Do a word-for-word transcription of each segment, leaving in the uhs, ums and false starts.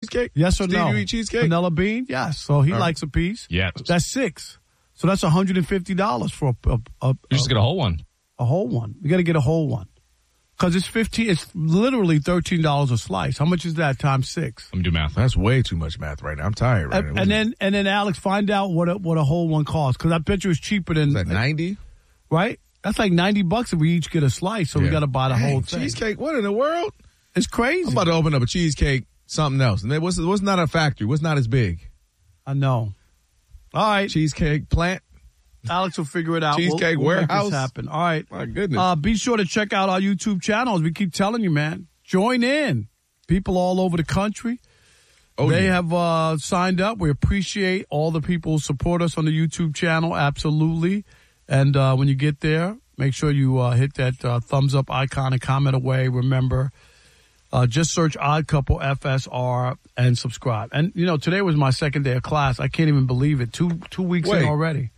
cheesecake? Yes or Steve, no? you eat cheesecake? Vanilla bean? Yes. So he All right. likes a piece. Yeah. That's six. So that's one hundred fifty dollars for a, a, a, You just a, get a whole one. a whole one. You got to get a whole one. Because it's fifteen. It's literally thirteen dollars a slice. How much is that times six? Let me do math. That's way too much math right now. I'm tired right And, now. and then and then Alex, find out what a, what a whole one costs. Because I bet you it's cheaper than Is that ninety? right. That's like ninety bucks if we each get a slice. So we Yeah. got to buy the Dang, whole thing. cheesecake? What in the world? It's crazy. I'm about to open up a cheesecake something else. And what's, what's not a factory? What's not as big? I know. All right, Cheesecake plant? Alex will figure it out. Cheesecake we'll, we'll make Warehouse? this happen. All right. My goodness. Uh, be sure to check out our YouTube channels. We keep telling you, man. Join in. People all over the country. oh, they yeah. have uh, signed up. We appreciate all the people who support us on the YouTube channel. Absolutely. And uh, when you get there, make sure you uh, hit that uh, thumbs up icon and comment away. Remember, uh, just search Odd Couple F S R and subscribe. And, you know, today was my second day of class. I can't even believe it. Two two weeks Wait. in already.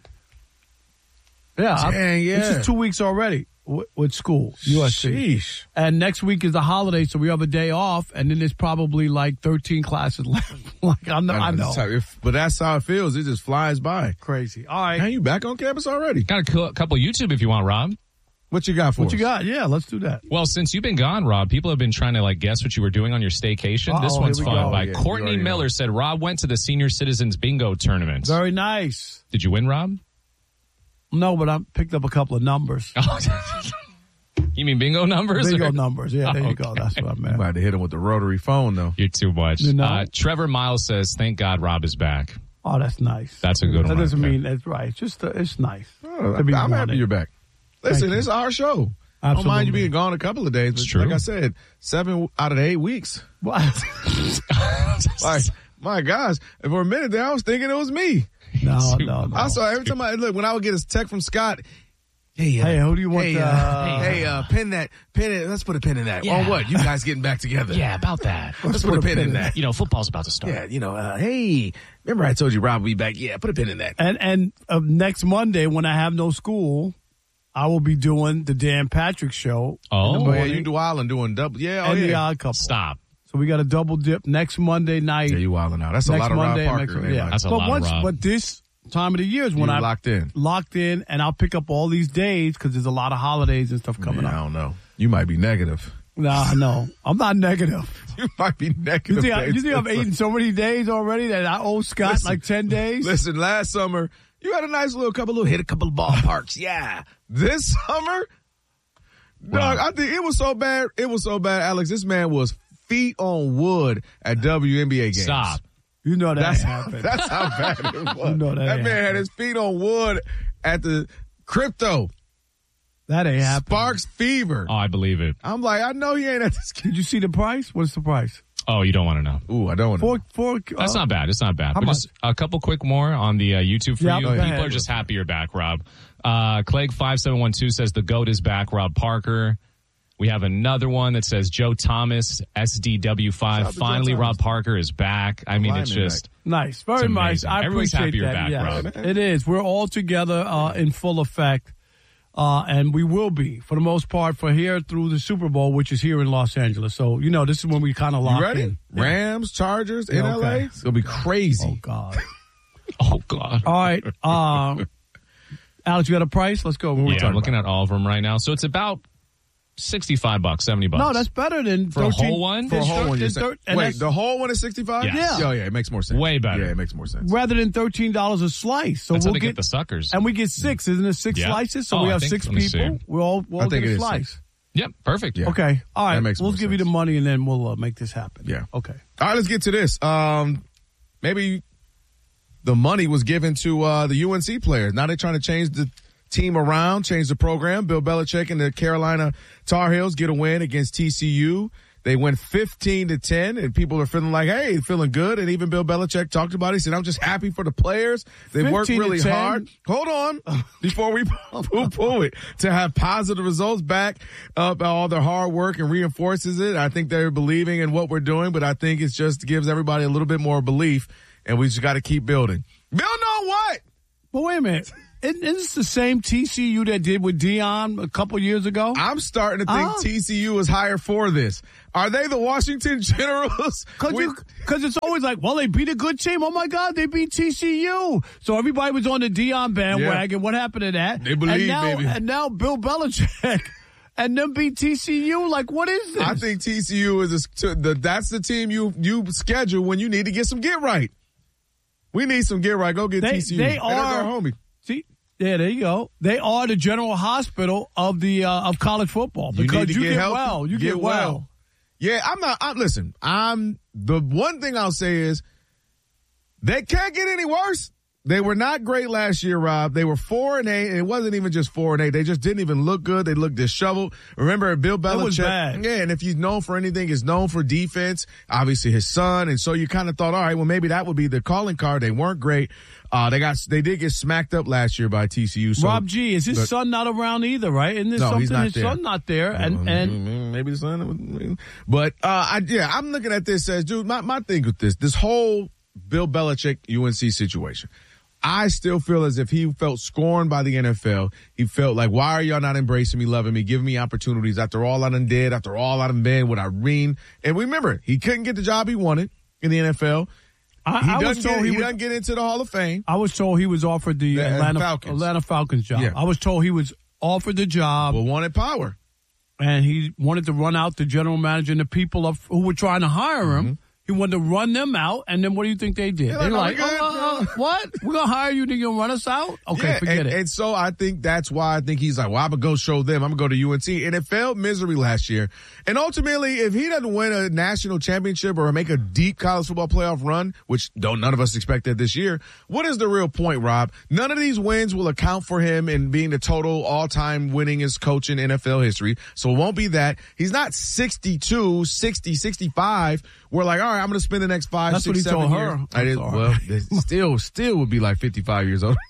Yeah. I- Dang, yeah. This is two weeks already with, with school, U S C. Sheesh. And next week is the holiday, so we have a day off, and then there's probably like thirteen classes left. like I know, I know. That's how it- but that's how it feels. It just flies by. Crazy. All right. Man, you back on campus already? Got a cou- couple YouTube if you want, Rob. What you got for What you us? got? Yeah, let's do that. Well, since you've been gone, Rob, people have been trying to like guess what you were doing on your staycation. Uh-oh, this one's here we fun. go. By Yeah, you Courtney already Miller know. said Rob went to the Senior Citizens Bingo Tournament. Very nice. Did you win, Rob? No, but I picked up a couple of numbers. You mean bingo numbers? Bingo or- numbers. Yeah, there Oh, you go. That's what I You meant. might have hit him with the rotary phone, though. You're too much. You know? uh, Trevor Miles says, "Thank God Rob is back." Oh, that's nice. That's a good That one. doesn't right mean that's right. It's just uh, it's nice. Oh, to be I'm happy wanted. you're back. Listen, Thank you. it's our show. I don't mind you Absolutely. being gone a couple of days. But It's true. Like I said, seven out of the eight weeks. What? Like, my gosh. And for a minute there, I was thinking it was me. no, no, no. I saw every time I look, when I would get a text from Scott, hey, uh, Hey, who do you want Hey, to- uh, hey, uh, pin that, pin it. Let's put a pin in that. Yeah. On what? You guys getting back together? Yeah, about that. Let's put a pin in that. You know, football's about to start. Yeah, you know, uh, hey, remember I told you Rob will be back? Yeah, put a pin in that. And and uh, next Monday when I have no school, I will be doing the Dan Patrick Show. Oh. in the Oh, yeah, morning you do Island doing double. Yeah, oh, and the yeah. Odd Couple. Stop. So we got a double dip next Monday night. Yeah, you wilding out. That's a next lot of Rob Monday, Parker. next- in there, yeah, Mike. That's a but lot of once, Rob. But this time of the year is when You I'm locked in. locked in, and I'll pick up all these days because there's a lot of holidays and stuff coming Man, I up. don't know. You might be negative. Nah, no, I'm not negative. You might be negative. You think, I, days. you think I've eaten so many days already that I owe Scott Listen, like ten days? Listen, last summer, you had a nice little couple little hit a couple of ballparks. Yeah. This summer, dog, I think it was so bad. It was so bad, Alex. This man was feet on wood at W N B A games. Stop. You know that That's, happened. that's how bad it was. You know that that ain't man had happened. his feet on wood at the crypto. That ain't happened. Sparks fever. Oh, I believe it. I'm like, I know he ain't at this game. Did you see the price? What's the price? Oh, you don't want to know. Ooh, I don't want Four, to. four. That's uh, not bad. It's not bad. How But just a couple quick more on the uh, YouTube for Yeah, you. go People ahead. are just happy you're back, Rob. Uh, Clegg five seven one two says the GOAT is back, Rob Parker. We have another one that says Joe Thomas, S D W Shout five. out to Joe Finally, Thomas. Rob Parker is back. I mean, it's Lineman just, Nice. Very It's nice. amazing. I Everybody's appreciate happy you're that. back, yes. Rob. It is. We're all together uh, in full effect. Uh, and we will be, for the most part, for here through the Super Bowl, which is here in Los Angeles. So, you know, this is when we kind of lock You ready? in. Rams, Chargers, in Yeah, L A. okay. It's going to be crazy. Oh, God. oh, God. All right. Um, Alex, you got a price? Let's go. What we Yeah, I'm talking looking about? at all of them right now. So it's about sixty-five bucks, seventy bucks. No, that's better than For a thirteen whole one? For a than whole thir- one, you're than saying- thir- and Wait, that's the whole one is sixty-five? Yes. Yeah. Oh, yeah, it makes more sense. Way better. Yeah, it makes more sense. rather than thirteen dollars a slice. So That's we'll how they get, get the suckers. and we get six, isn't it? Six Yeah. slices. So Oh, we I have think- six let me see. people. We'll all we'll I all think get it a is slice. six. Yep, perfect. Yeah. Okay. All right. That makes we'll more give you the sense. money and then we'll uh, make this happen. Yeah. Okay. All right, let's get to this. Um, maybe the money was given to uh, the U N C players. Now they're trying to change the team around, change the program. Bill Belichick and the Carolina Tar Heels get a win against T C U. They went fifteen to ten, and people are feeling like, hey, feeling good. And even Bill Belichick talked about it. He said, I'm just happy for the players. They worked fifteen to really ten? hard. Hold on before we poo-poo it. To have positive results back up all their hard work and reinforces it. I think they're believing in what we're doing, but I think it just gives everybody a little bit more belief, and we just got to keep building. Build on what? But wait a minute. isn't this the same T C U that did with Deion a couple years ago? I'm starting to think Oh. T C U is higher for this. Are they the Washington Generals? Because We- it's always like, well, they beat a good team. Oh, my God, they beat T C U. So everybody was on the Deion bandwagon. Yeah. What happened to that? They believe, and now, baby. And now Bill Belichick and them beat T C U. Like, what is this? I think T C U is a, the, that's the team you you schedule when you need to get some get right. We need some get right. Go get They- T C U. they And are- that's our homie. See, yeah, there you go. They are the general hospital of the uh, of college football You because need you, to get get healthy, well. You get, well. Yeah, I'm not. I, listen, I'm the one thing I'll say is they can't get any worse. They were not great last year, Rob. They were four and eight, and it wasn't even just four and eight. They just didn't even look good. They looked disheveled. Remember, Bill Belichick. was bad. Yeah, and if he's known for anything, he's known for defense. Obviously, his son, and so you kind of thought, all right, well, maybe that would be the calling card. They weren't great. Uh, they got they did get smacked up last year by T C U. So, Rob G, is his but- son not around either, right? Isn't there No, something he's not his there. son not there? And and maybe the son, but uh, I yeah, I'm looking at this as, dude, my my thing with this, this whole Bill Belichick U N C situation. I still feel as if he felt scorned by the N F L. He felt like, why are y'all not embracing me, loving me, giving me opportunities after all I done did, after all I done been with Irene. And remember, he couldn't get the job he wanted in the N F L. I, He I was doesn't told get, he, he was, doesn't get into the Hall of Fame. I was told he was offered the, The Atlanta Falcons. Atlanta Falcons job. Yeah. I was told he was offered the job, But wanted power. and he wanted to run out the general manager and the people of, who were trying to hire him. He wanted to run them out, and then what do you think they did? They're They were like, like, "Oh, my oh, God, uh, uh, what? We're going to hire you, then you're going to run us out? Okay, Yeah, forget and, it. and so I think that's why I think he's like, well, I'm going to go show them. I'm going to go to U N C. And it failed misery last year. And ultimately, if he doesn't win a national championship or make a deep college football playoff run, which don't none of us expected this year, what is the real point, Rob? None of these wins will account for him in being the total all-time winningest coach in N F L history. So it won't be that. He's not sixty-two, sixty, sixty-five. We're like, all right, I'm going to spend the next five, That's six, what he seven told years. her. I I'm did, sorry. well, it still, still would be like fifty-five years old.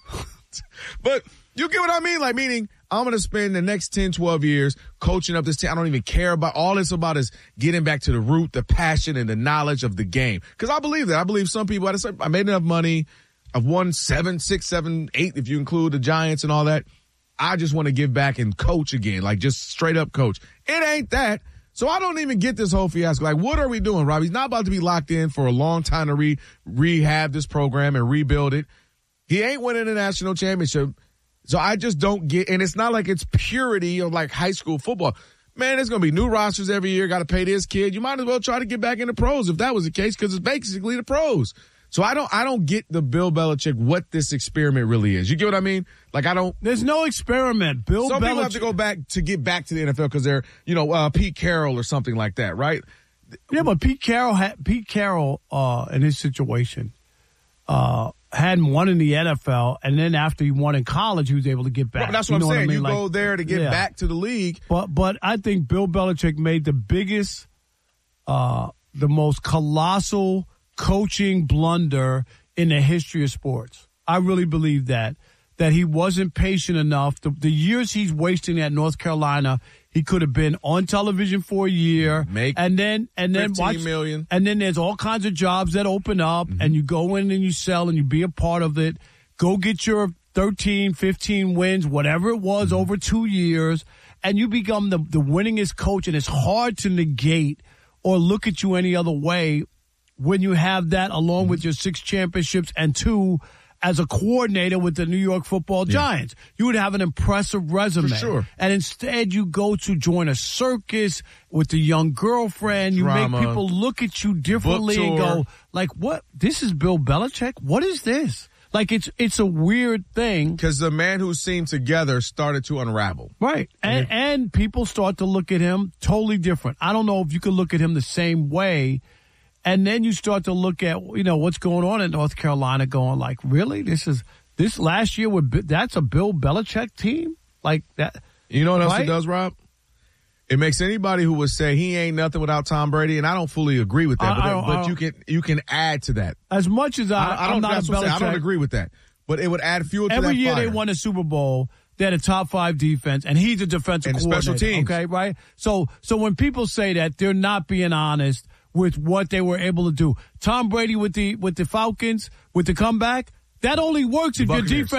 But you get what I mean? Like, meaning I'm going to spend the next ten, twelve years coaching up this team. I don't even care about all it's about is getting back to the root, the passion, and the knowledge of the game. Because I believe that. I believe some people, I I made enough money. I've won seven, six, seven, eight, if you include the Giants and all that. I just want to give back and coach again, like just straight up coach. It ain't that. So I don't even get this whole fiasco. Like, what are we doing, Rob? He's not about to be locked in for a long time to re- rehab this program and rebuild it. He ain't winning a national championship. So I just don't get, and it's not like it's purity of like high school football. Man, there's going to be new rosters every year. Got to pay this kid. You might as well try to get back in the pros if that was the case, because it's basically the pros. So I don't, I don't get the Bill Belichick, what this experiment really is. You get what I mean? Like, I don't. There's no experiment. Bill Some Belichick. people have to go back to get back to the N F L because they're, you know, uh, Pete Carroll or something like that, right? Yeah, but Pete Carroll had Pete Carroll uh, in his situation uh, hadn't won in the N F L, and then after he won in college, he was able to get back. Well, that's You what know I'm saying. I mean? You Like, go there to get yeah. back to the league. But but I think Bill Belichick made the biggest, uh, the most colossal coaching blunder in the history of sports. I really believe that. That he wasn't patient enough. The, the years he's wasting at North Carolina, he could have been on television for a year, Make and then and then fifteen watch, million. and then there's all kinds of jobs that open up, Mm-hmm. and you go in and you sell and you be a part of it. Go get your thirteen, fifteen wins, whatever it was, Mm-hmm. over two years, and you become the, the winningest coach, and it's hard to negate or look at you any other way when you have that along with your six championships and two as a coordinator with the New York Football Giants. You would have an impressive resume. For sure. And instead you go to join a circus with the young girlfriend. You Drama. make people look at you differently Book and tour. go, like, what? This is Bill Belichick? What is this? Like, it's it's a weird thing. Because the man who seemed together started to unravel. Right. And, and people start to look at him totally different. I don't know if you could look at him the same way. And then you start to look at, you know, what's going on in North Carolina going like, really? This is, this last year, with that's a Bill Belichick team? Like that. You know what else Right? it does, Rob? It makes anybody who would say he ain't nothing without Tom Brady, and I don't fully agree with that, I- but, I don't- I but you can you can add to that. As much as I, I, I I'm don't. not a That's what I'm saying. I don't Belichick- agree with that, but it would add fuel to Every that year fire. they won a Super Bowl. They had a top five defense, and he's a defensive And coordinator. special teams. Okay, right? So, so when people say that, they're not being honest with what they were able to do. Tom Brady with the with the Falcons with the comeback, that only works if Buccaneers. your defense.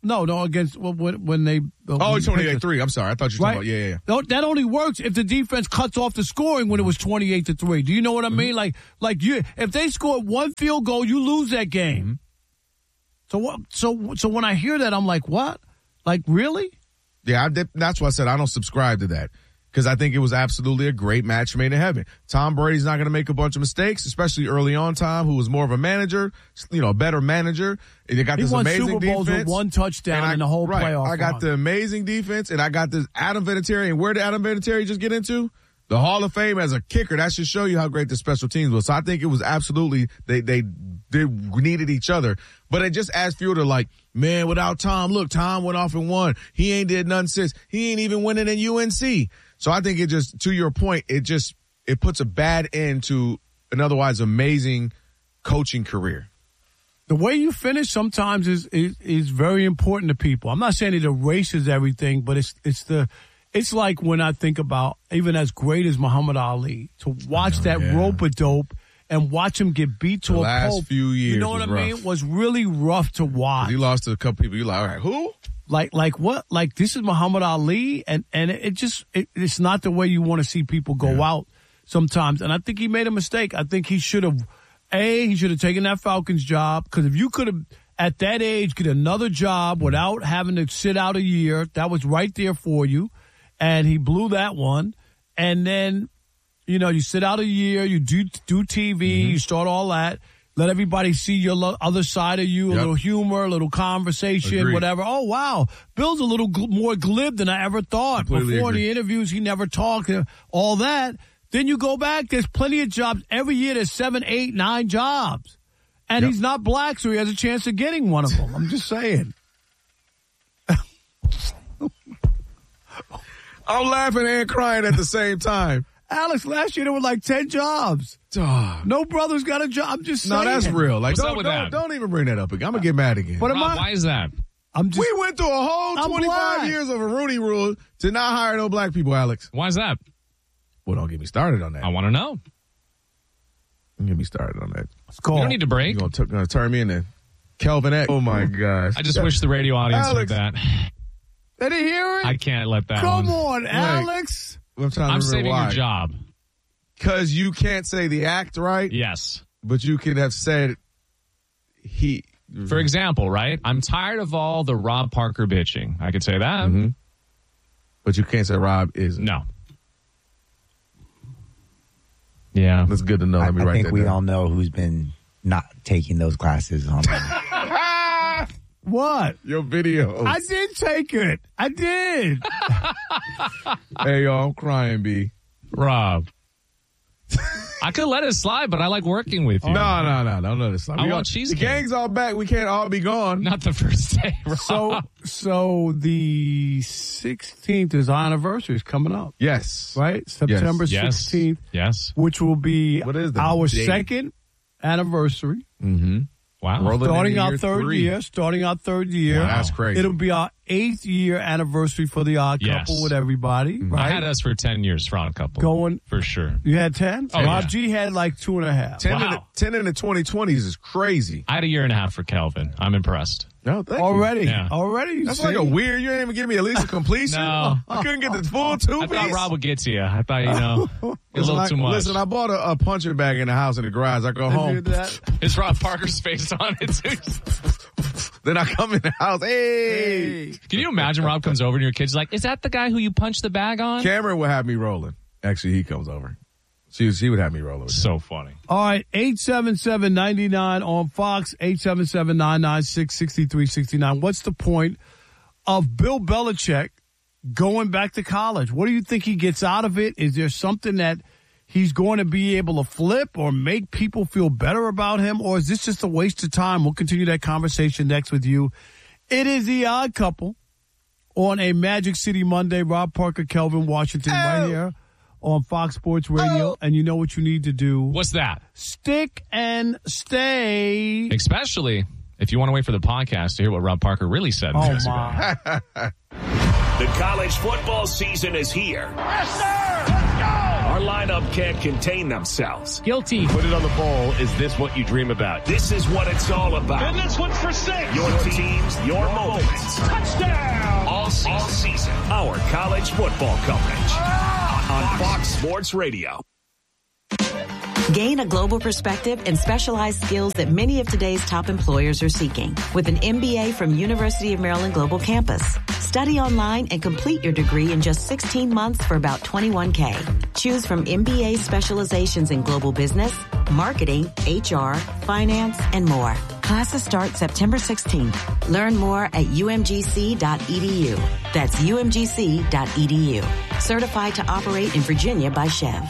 No, no, against when, when they. Uh, Oh, twenty-eight three. I'm sorry. I thought you were right? talking about, yeah, yeah, yeah. No, that only works if the defense cuts off the scoring when it was twenty-eight to three. Do you know what I mean? Mm-hmm. Like, like you, if they score one field goal, you lose that game. Mm-hmm. So what? So, so when I hear that, I'm like, what? Like, really? Yeah, I did, that's why I said I don't subscribe to that. Because I think it was absolutely a great match made in heaven. Tom Brady's not going to make a bunch of mistakes, especially early on. Tom, who was more of a manager, you know, a better manager. They got he this won amazing Super Bowls defense. With one touchdown I, in the whole right, playoff. I got run. the amazing defense, and I got this Adam Vinatieri. And where did Adam Vinatieri just get into? The Hall of Fame as a kicker. That should show you how great the special teams was. So I think it was absolutely they they they needed each other. But it just adds fuel to like, man, without Tom, look, Tom went off and won. He ain't did nothing since. He ain't even winning in U N C. So I think it just, to your point, it just, it puts a bad end to an otherwise amazing coaching career. The way you finish sometimes is, is, is very important to people. I'm not saying it erases everything, but it's, it's the, it's like when I think about, even as great as Muhammad Ali, to watch know, that yeah. rope-a-dope and watch him get beat to the a last pulp. few years You know what I was mean? rough. Was really rough to watch. He lost to a couple people. You're like, all right, who? Like, like what? Like this is Muhammad Ali, and and it, it just it, it's not the way you want to see people go Yeah. out sometimes. And I think he made a mistake. I think he should have, a he should have taken that Falcons job, because if you could have at that age get another job without having to sit out a year, that was right there for you, and he blew that one. And then, you know, you sit out a year, you do do T V, mm-hmm. you start all that. Let everybody see your lo- other side of you, a Yep. little humor, a little conversation, Agreed. whatever. Oh, wow. Bill's a little gl- more glib than I ever thought. Completely Before agree. the interviews, he never talked, uh, all that. Then you go back, there's plenty of jobs. Every year there's seven, eight, nine jobs. And Yep. he's not black, so he has a chance of getting one of them. I'm just saying. I'm laughing and crying at the same time. Alex, last year there were like ten jobs. Dog. No brother's got a job. I'm just saying. No, that's real. Like, What's up don't, with don't, that? don't even bring that up again. I'm going to get mad again. But am Rob, I, why is that? I'm just, we went through a whole I'm twenty-five black. years of a Rooney Rule to not hire no black people, Alex. Why is that? Well, don't get me started on that. I want to know. Don't get me started on that. It's called. You don't need to break. You're going to turn me into Kelvin X. Oh, my gosh. I just wish the radio audience Alex. heard that. Did he hear it? I can't let that Come one. on, Alex. I'm trying to I'm remember saving why. your job. Because you can't say the act right, Yes. but you could have said he. For example, right? I'm tired of all the Rob Parker bitching. I could say that. Mm-hmm. But you can't say Rob is. No. Yeah. That's good to know. I, Let me I write think that we down. all know who's been not taking those classes on. What? Your video. I did take it. I did. Hey, yo, I'm crying, B. Rob. I could let it slide, but I like working with you. No, no, no, no, no. This I we want all, the cheesecake. gang's all back. We can't all be gone. Not the first day, Rob. So, so the sixteenth is our anniversary is coming up, Yes. right? September yes. sixteenth, Yes. which will be What is the our date? second anniversary. Mm-hmm. Wow. Rolling Starting into our year third three. year, starting our third year. Wow, that's crazy. It'll be our eighth year anniversary for the Odd Yes. Couple with everybody, Mm-hmm. I right? had us for ten years for Odd Couple. Going- For sure. You had ten? Oh, Rob yeah. G had like two and a half. ten, in the, Wow. ten in the twenty twenties is crazy. I had a year and a half for Kelvin. I'm impressed. No, thank you. Already, Yeah. already. That's see? like a weird. You didn't even give me at least a completion. No. I couldn't get the full two I piece. thought Rob would get to you. I thought, you know, a Listen, little I, too much. Listen, I bought a, a punching bag in the house in the garage. I go You home. did that? Is Rob Parker's face on it, too? Then I come in the house. Hey. Can you imagine Rob comes over and your kid's like, is that the guy who you punched the bag on? Cameron would have me rolling. Actually, he comes over. She, she would have me rolling. With him. So funny. All right, eight seven seven, nine nine on Fox, eight seven seven, nine nine six, six three six nine. What's the point of Bill Belichick going back to college? What do you think he gets out of it? Is there something that he's going to be able to flip or make people feel better about him? Or is this just a waste of time? We'll continue that conversation next with you. It is The Odd Couple on a Magic City Monday. Rob Parker, Kelvin Washington, right Oh. here on Fox Sports Radio. Oh. And you know what you need to do. What's that? Stick and stay. Especially if you want to wait for the podcast to hear what Rob Parker really said. Oh, years ago. my. The college football season is here. Yes, sir! Let's Our lineup can't contain themselves. Guilty. Put it on the bowl. Is this what you dream about? This is what it's all about. And this one's for six. Your teams, your moments. Touchdown. All season. All season. Our college football coverage on Fox Sports Radio. Gain a global perspective and specialized skills that many of today's top employers are seeking with an M B A from University of Maryland Global Campus. Study online and complete your degree in just sixteen months for about twenty-one K. Choose from M B A specializations in global business, marketing, H R, finance, and more. Classes start September sixteenth. Learn more at U M G C dot E D U. That's U M G C dot E D U. Certified to operate in Virginia by Chev.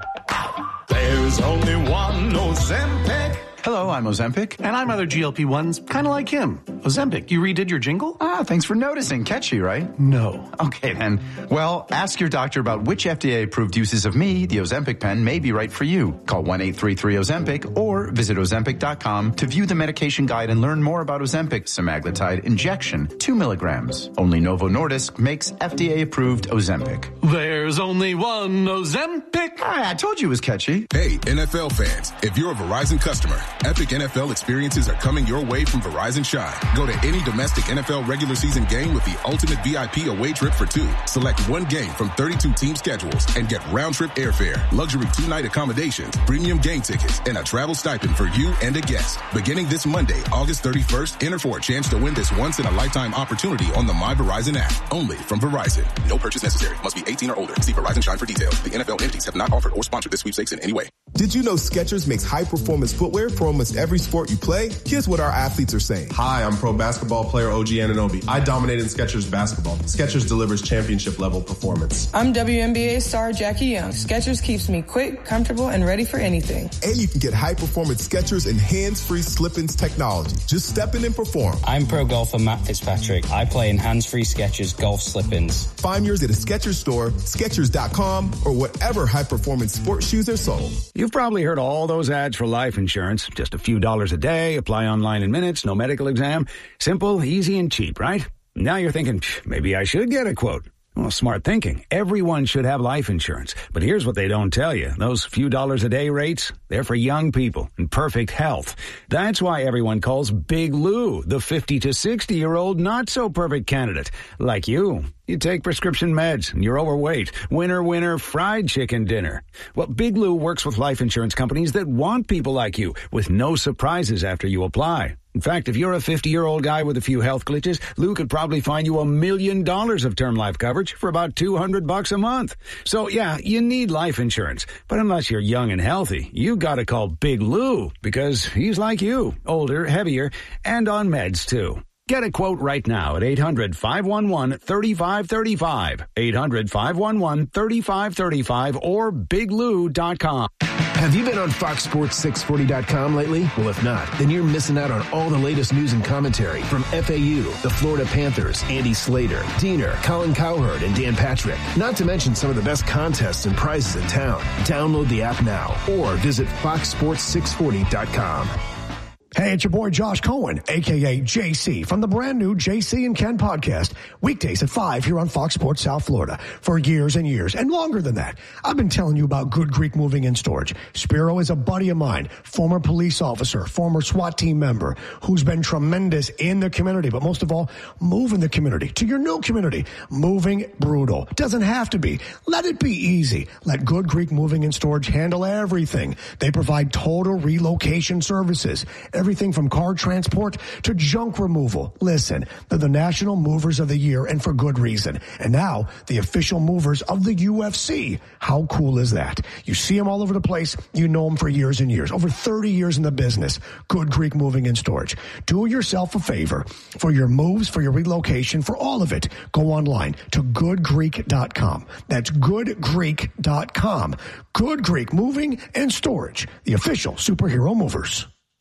There's only one Ozempic. Hello, I'm Ozempic. And I'm other G L P ones, kind of like him. Ozempic, you redid your jingle? Ah, thanks for noticing. Catchy, right? No. Okay, then. Well, ask your doctor about which F D A-approved uses of me, the Ozempic pen, may be right for you. Call one eight three three Ozempic or visit Ozempic dot com to view the medication guide and learn more about Ozempic semaglutide injection, two milligrams. Only Novo Nordisk makes F D A-approved Ozempic. There's only one Ozempic. Ah, I told you it was catchy. Hey, N F L fans, if you're a Verizon customer, epic N F L experiences are coming your way from Verizon Shine. Go to any domestic N F L regular season game with the ultimate V I P away trip for two. Select one game from thirty-two team schedules and get round-trip airfare, luxury two-night accommodations, premium game tickets, and a travel stipend for you and a guest. Beginning this Monday, August thirty-first, enter for a chance to win this once-in-a-lifetime opportunity on the My Verizon app. Only from Verizon. No purchase necessary. Must be eighteen or older. See Verizon Shine for details. The N F L entities have not offered or sponsored this sweepstakes in any way. Did you know Skechers makes high-performance footwear for almost every sport you play? Here's what our athletes are saying. Hi, I'm pro basketball player O G Anunoby. I dominate in Skechers basketball. Skechers delivers championship-level performance. I'm W N B A star Jackie Young. Skechers keeps me quick, comfortable, and ready for anything. And you can get high-performance Skechers and hands-free slip-ins technology. Just step in and perform. I'm pro golfer Matt Fitzpatrick. I play in hands-free Skechers golf slip-ins. Find yours at a Skechers store, Skechers dot com, or whatever high-performance sports shoes are sold. You've probably heard all those ads for life insurance. Just a few dollars a day, apply online in minutes, no medical exam. Simple, easy, and cheap, right? Now you're thinking, maybe I should get a quote. Well, smart thinking. Everyone should have life insurance. But here's what they don't tell you. Those few dollars a day rates, they're for young people in perfect health. That's why everyone calls Big Lou the fifty to sixty-year-old not-so-perfect candidate. Like you. You take prescription meds, and you're overweight. Winner, winner, fried chicken dinner. Well, Big Lou works with life insurance companies that want people like you, with no surprises after you apply. In fact, if you're a fifty-year-old guy with a few health glitches, Lou could probably find you a million dollars of term life coverage for about two hundred bucks a month. So, yeah, you need life insurance. But unless you're young and healthy, you gotta call Big Lou, because he's like you, older, heavier, and on meds, too. Get a quote right now at eight hundred, five one one, three five three five, eight hundred, five one one, three five three five, or big lou dot com. Have you been on Fox Sports six forty dot com lately? Well, if not, then you're missing out on all the latest news and commentary from F A U, the Florida Panthers, Andy Slater, Diener, Colin Cowherd, and Dan Patrick. Not to mention some of the best contests and prizes in town. Download the app now or visit fox sports six forty dot com. Hey, it's your boy Josh Cohen, a k a. J C, from the brand new J C and Ken podcast, weekdays at five here on Fox Sports South Florida. For years and years, and longer than that, I've been telling you about Good Greek Moving and Storage. Spiro is a buddy of mine, former police officer, former SWAT team member, who's been tremendous in the community, but most of all, moving the community to your new community. Moving brutal. Doesn't have to be. Let it be easy. Let Good Greek Moving and Storage handle everything. They provide total relocation services. Everything from car transport to junk removal. Listen, they're the National Movers of the Year, and for good reason. And now, the official movers of the U F C. How cool is that? You see them all over the place. You know them for years and years. Over thirty years in the business. Good Greek Moving and Storage. Do yourself a favor. For your moves, for your relocation, for all of it, go online to good greek dot com. That's good greek dot com. Good Greek Moving and Storage. The official superhero movers.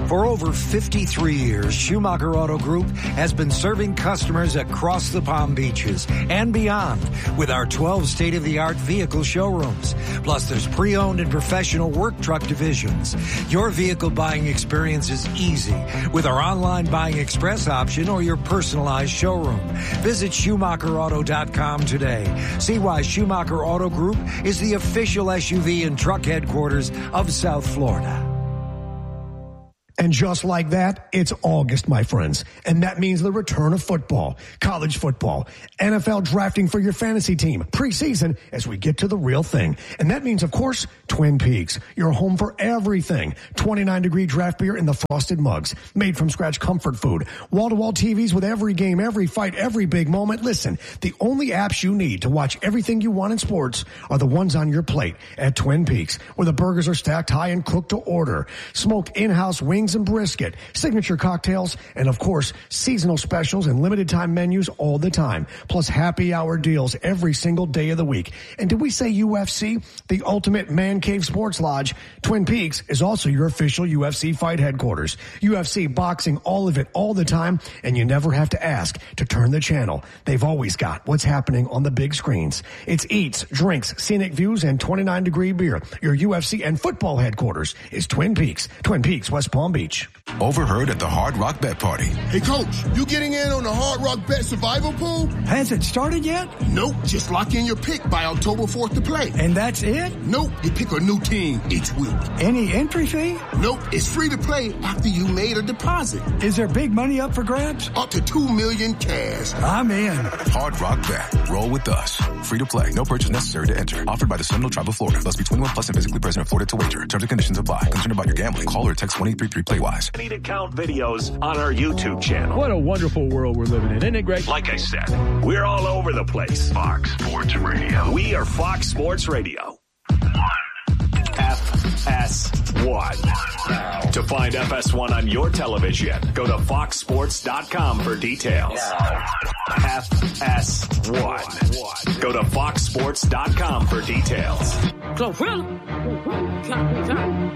For over fifty-three years, Schumacher Auto Group has been serving customers across the Palm Beaches and beyond with our twelve state-of-the-art vehicle showrooms. Plus, there's pre-owned and professional work truck divisions. Your vehicle buying experience is easy with our online buying express option or your personalized showroom. Visit Schumacher Auto dot com today. See why Schumacher Auto Group is the official S U V and truck headquarters of South Florida. And just like that, it's August, my friends. And that means the return of football, college football, N F L drafting for your fantasy team, preseason, as we get to the real thing. And that means, of course, Twin Peaks, your home for everything. twenty-nine degree draft beer in the frosted mugs, made from scratch comfort food, wall-to-wall T Vs with every game, every fight, every big moment. Listen, the only apps you need to watch everything you want in sports are the ones on your plate at Twin Peaks, where the burgers are stacked high and cooked to order. Smoked in-house wings and brisket, signature cocktails, and of course, seasonal specials and limited time menus all the time. Plus happy hour deals every single day of the week. And did we say U F C? The ultimate man cave sports lodge. Twin Peaks is also your official U F C fight headquarters. U F C boxing, all of it, all the time, and you never have to ask to turn the channel. They've always got what's happening on the big screens. It's eats, drinks, scenic views, and twenty-nine degree beer. Your U F C and football headquarters is Twin Peaks. Twin Peaks, West Palm Beach. Overheard at the Hard Rock Bet Party. Hey, Coach, you getting in on the Hard Rock Bet Survival Pool? Has it started yet? Nope. Just lock in your pick by October fourth to play. And that's it? Nope. You pick a new team each week. Any entry fee? Nope. It's free to play after you made a deposit. Is there big money up for grabs? Up to two million cash. I'm in. Hard Rock Bet. Roll with us. Free to play. No purchase necessary to enter. Offered by the Seminole Tribe of Florida. Must be twenty-one plus and physically present in Florida to wager. Terms and conditions apply. Concerned about your gambling? Call or text one eight three three play wise. Need account videos on our YouTube channel. What a wonderful world we're living in, isn't it great? Like I said, we're all over the place. Fox Sports Radio. We are Fox Sports Radio. F S one. To find F S one on your television, go to fox sports dot com for details. F S one. Go to fox sports dot com for details.